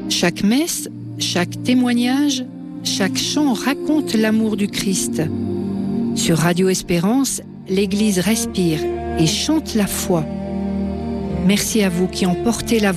Chaque messe, chaque témoignage, chaque chant raconte l'amour du Christ. Sur Radio Espérance, l'Église respire et chante la foi. Merci à vous qui en portez la